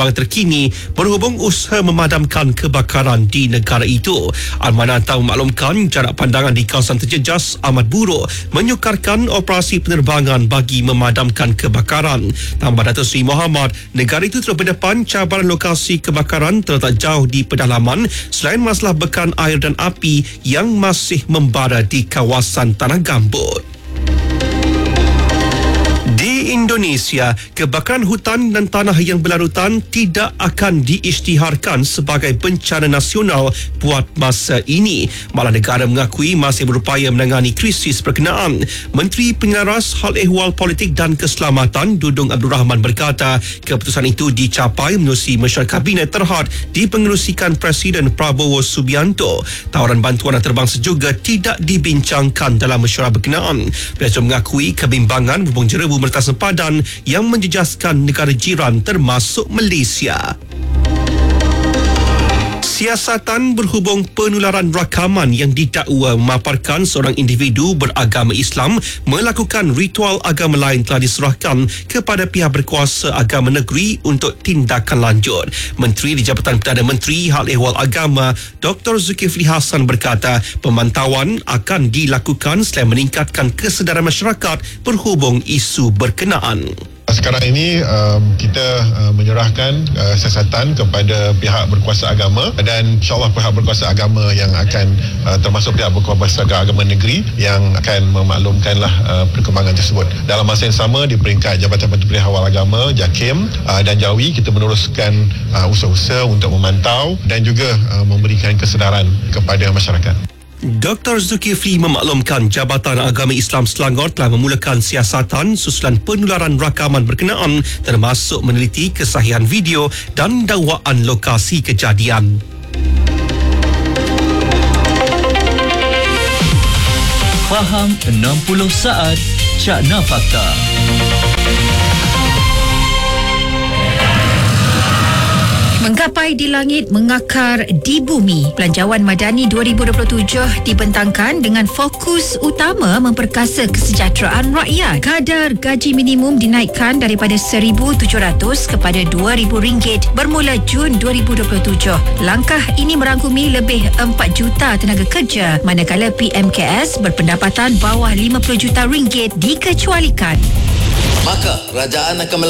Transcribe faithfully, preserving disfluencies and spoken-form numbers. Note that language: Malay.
terkini berhubung usaha memadamkan kebakaran di negara itu. Al-Manatau memaklumkan jarak pandangan di kawasan terjejas amat buruk, menyukarkan operasi penerbangan bagi memadamkan kebakaran. Tambah Datuk Seri Mohamad, negara itu terus berdepan cabaran lokasi kebakaran terletak jauh di pedalaman selain masalah bekan air dan api yang masih membara di kawasan tanah gambut. Di Indonesia, kebakaran hutan dan tanah yang berlarutan tidak akan diisytiharkan sebagai bencana nasional buat masa ini. Malah negara mengakui masih berupaya menangani krisis berkenaan. Menteri Penyelaras Hal Ehwal Politik dan Keselamatan Dudung Abdul Rahman berkata, keputusan itu dicapai menerusi mesyuarat Kabinet Terhad dipengerusikan Presiden Prabowo Subianto. Tawaran bantuan antarabangsa juga tidak dibincangkan dalam mesyuarat berkenaan. Presiden mengakui kebimbangan hubung jerebu mertas sempadan yang menjejaskan negara jiran termasuk Malaysia. Siasatan berhubung penularan rakaman yang didakwa memaparkan seorang individu beragama Islam melakukan ritual agama lain telah diserahkan kepada pihak berkuasa agama negeri untuk tindakan lanjut. Menteri di Jabatan Perdana Menteri Hal Ehwal Agama Doktor Zulkifli Hasan berkata, pemantauan akan dilakukan selain meningkatkan kesedaran masyarakat berhubung isu berkenaan. Sekarang ini um, kita uh, menyerahkan uh, siasatan kepada pihak berkuasa agama dan insyaAllah pihak berkuasa agama yang akan uh, termasuk pihak berkuasa agama negeri yang akan memaklumkanlah uh, perkembangan tersebut. Dalam masa yang sama di peringkat Jabatan Menteri Hawal Agama JAKIM uh, dan Jawi, kita meneruskan uh, usaha-usaha untuk memantau dan juga uh, memberikan kesedaran kepada masyarakat. Doktor Zulkifli memaklumkan Jabatan Agama Islam Selangor telah memulakan siasatan susulan penularan rakaman berkenaan termasuk meneliti kesahihan video dan dakwaan lokasi kejadian. Faham enam puluh saat Cakna Fakta. Menggapai di langit, mengakar di bumi. Belanjawan Madani dua ribu dua puluh tujuh dibentangkan dengan fokus utama memperkasa kesejahteraan rakyat. Kadar gaji minimum dinaikkan daripada seribu tujuh ratus kepada dua ribu ringgit bermula Jun dua ribu dua puluh tujuh. Langkah ini merangkumi lebih empat juta tenaga kerja, manakala P M K S berpendapatan bawah lima puluh juta ringgit dikecualikan. Maka kerajaan akan melakukan